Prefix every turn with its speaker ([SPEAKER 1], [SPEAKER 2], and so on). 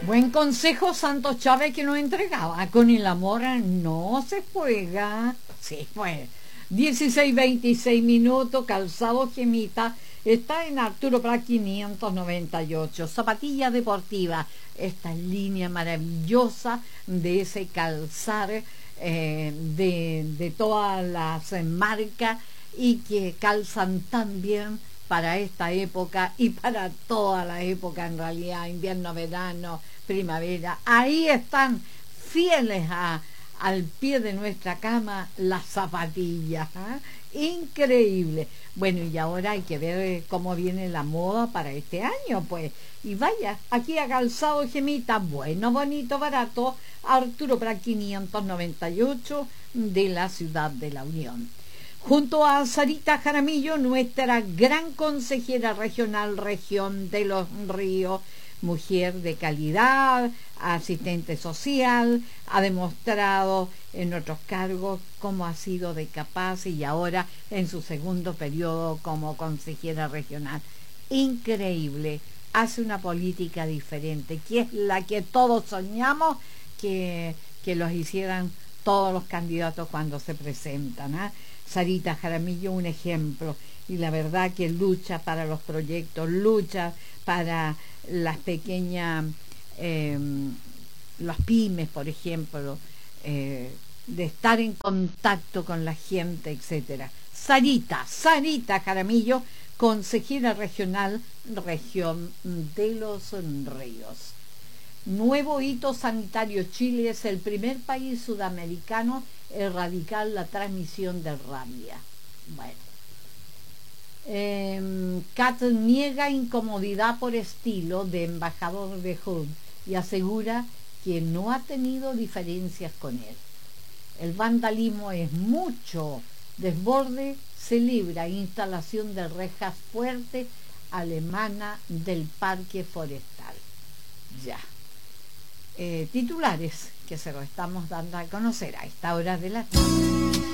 [SPEAKER 1] Buen consejo Santos Chávez que nos entregaba. Con el amor no se juega. Sí, pues. 16:26, Calzado Gemita. Está en Arturo Prat 598. Zapatilla deportiva. Esta línea maravillosa de ese calzar de todas las marcas y que calzan tan bien para esta época y para toda la época en realidad, invierno, verano, primavera. Ahí están fieles al pie de nuestra cama las zapatillas, ¿eh? Increíble. Bueno, y ahora hay que ver cómo viene la moda para este año, pues. Y vaya, aquí a Calzado Gemita, bueno, bonito, barato, Arturo Prat 598 de la Ciudad de la Unión. Junto a Sarita Jaramillo, nuestra gran consejera regional, región de Los Ríos, mujer de calidad, asistente social, ha demostrado en otros cargos cómo ha sido de capaz y ahora en su segundo periodo como consejera regional. Increíble, hace una política diferente, que es la que todos soñamos que los hicieran todos los candidatos cuando se presentan, ¿eh? Sarita Jaramillo, un ejemplo, y la verdad que lucha para los proyectos, lucha para las pequeñas, las pymes, por ejemplo, de estar en contacto con la gente, etcétera. Sarita Jaramillo, consejera regional, región de Los Ríos. Nuevo hito sanitario. Chile es el primer país sudamericano en erradicar la transmisión de rabia. Bueno. Cat niega incomodidad por estilo de embajador de HUD y asegura que no ha tenido diferencias con él. El vandalismo es mucho. Desborde celebra instalación de rejas fuertes alemana del parque forestal. Ya. Titulares que se lo estamos dando a conocer a esta hora de la tarde.